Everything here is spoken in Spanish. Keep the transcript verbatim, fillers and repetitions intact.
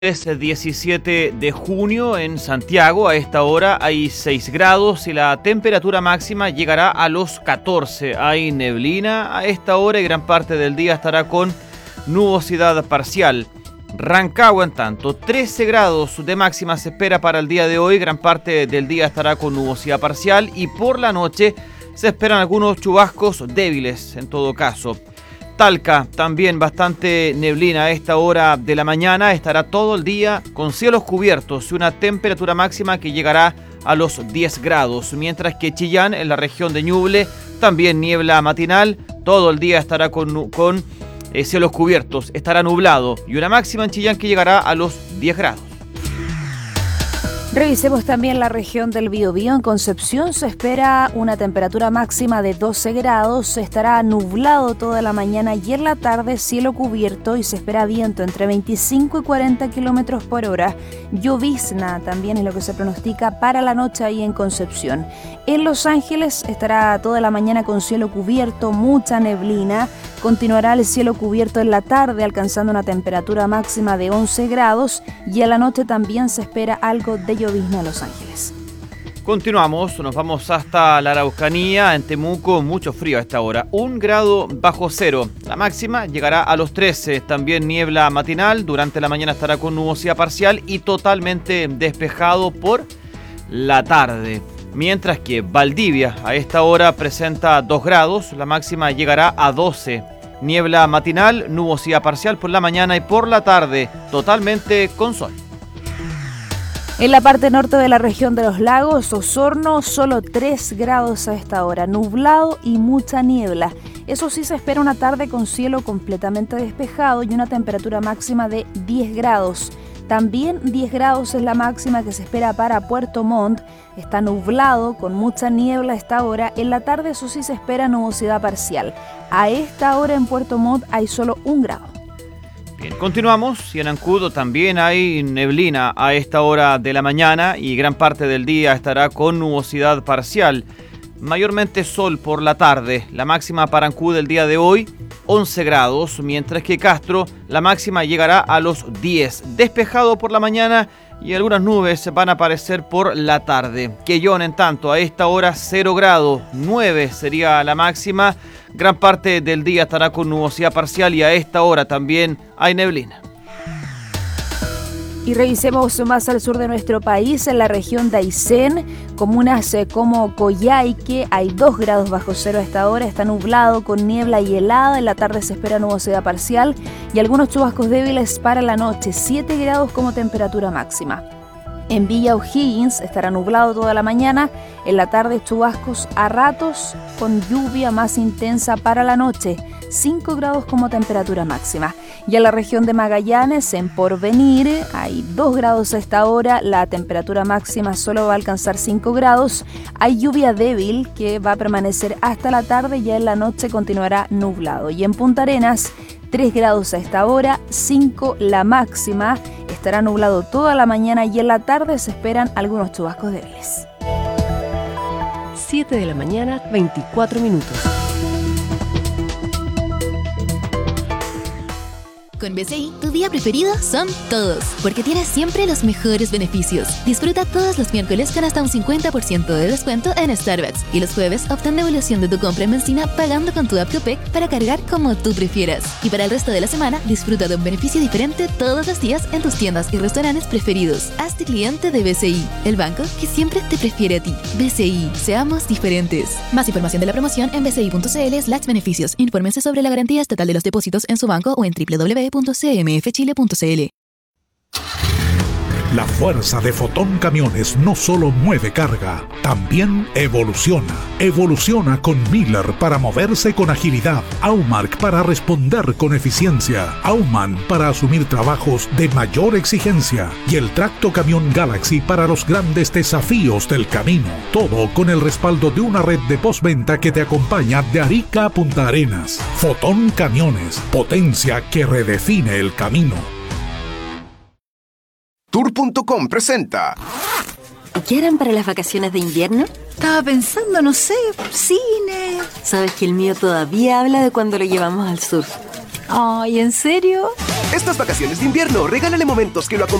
Es el diecisiete de junio en Santiago. A esta hora hay seis grados y la temperatura máxima llegará a los catorce. Hay neblina a esta hora y gran parte del día estará con nubosidad parcial. Rancagua, en tanto, trece grados de máxima se espera para el día de hoy. Gran parte del día estará con nubosidad parcial y por la noche se esperan algunos chubascos débiles en todo caso. Talca, también bastante neblina a esta hora de la mañana, estará todo el día con cielos cubiertos y una temperatura máxima que llegará a los diez grados, mientras que Chillán, en la región de Ñuble, también niebla matinal, todo el día estará con, con eh, cielos cubiertos, estará nublado y una máxima en Chillán que llegará a los diez grados. Revisemos también la región del Biobío. En Concepción se espera una temperatura máxima de doce grados, estará nublado toda la mañana y en la tarde cielo cubierto y se espera viento entre veinticinco y cuarenta kilómetros por hora. Llovizna también es lo que se pronostica para la noche ahí en Concepción. En Los Ángeles estará toda la mañana con cielo cubierto, mucha neblina. Continuará el cielo cubierto en la tarde, alcanzando una temperatura máxima de once grados y en la noche también se espera algo de llovizna en Los Ángeles. Continuamos, nos vamos hasta la Araucanía, en Temuco, mucho frío a esta hora, un grado bajo cero. La máxima llegará a los trece, también niebla matinal, durante la mañana estará con nubosidad parcial y totalmente despejado por la tarde. Mientras que Valdivia a esta hora presenta dos grados, la máxima llegará a doce. Niebla matinal, nubosidad parcial por la mañana y por la tarde, totalmente con sol. En la parte norte de la región de los lagos, Osorno, solo tres grados a esta hora, nublado y mucha niebla. Eso sí, se espera una tarde con cielo completamente despejado y una temperatura máxima de diez grados. También diez grados es la máxima que se espera para Puerto Montt. Está nublado, con mucha niebla a esta hora. En la tarde, eso sí, se espera nubosidad parcial. A esta hora en Puerto Montt hay solo un grado. Bien, continuamos. Y en Ancudo también hay neblina a esta hora de la mañana y gran parte del día estará con nubosidad parcial. Mayormente sol por la tarde. La máxima para Ancud el día de hoy, once grados, mientras que Castro la máxima llegará a los diez. Despejado por la mañana y algunas nubes van a aparecer por la tarde. Quellón, en tanto, a esta hora cero grados, nueve sería la máxima. Gran parte del día estará con nubosidad parcial y a esta hora también hay neblina. Y revisemos más al sur de nuestro país, en la región de Aysén, comunas como Coyhaique, hay dos grados bajo cero a esta hora, está nublado con niebla y helada, en la tarde se espera nubosidad parcial y algunos chubascos débiles para la noche, siete grados como temperatura máxima. En Villa O'Higgins estará nublado toda la mañana, en la tarde chubascos a ratos con lluvia más intensa para la noche, cinco grados como temperatura máxima. Y en la región de Magallanes, en Porvenir, hay dos grados a esta hora, la temperatura máxima solo va a alcanzar cinco grados. Hay lluvia débil que va a permanecer hasta la tarde y ya en la noche continuará nublado. Y en Punta Arenas, tres grados a esta hora, cinco la máxima. Estará nublado toda la mañana y en la tarde se esperan algunos chubascos débiles. siete de la mañana, veinticuatro minutos. Con B C I, tu día preferido son todos, porque tienes siempre los mejores beneficios. Disfruta todos los miércoles con hasta un cincuenta por ciento de descuento en Starbucks y los jueves obtén devolución de tu compra en benzina pagando con tu app Copec para cargar como tú prefieras. Y para el resto de la semana, disfruta de un beneficio diferente todos los días en tus tiendas y restaurantes preferidos. Hazte cliente de B C I, el banco que siempre te prefiere a ti. B C I, seamos diferentes. Más información de la promoción en bci.cl slash beneficios. Infórmense sobre la garantía estatal de los depósitos en su banco o en doble u doble u doble u punto c m f chile punto c l. La fuerza de Fotón Camiones no solo mueve carga, también evoluciona. Evoluciona con Miller para moverse con agilidad, Aumark para responder con eficiencia, Auman para asumir trabajos de mayor exigencia y el Tracto Camión Galaxy para los grandes desafíos del camino. Todo con el respaldo de una red de postventa que te acompaña de Arica a Punta Arenas. Fotón Camiones, potencia que redefine el camino. Tour punto com presenta. ¿Qué harán para las vacaciones de invierno? Estaba pensando, no sé, cine. ¿Sabes que el mío todavía habla de cuando lo llevamos al sur? Ay, ¿en serio? Estas vacaciones de invierno, regálale momentos que lo acompañen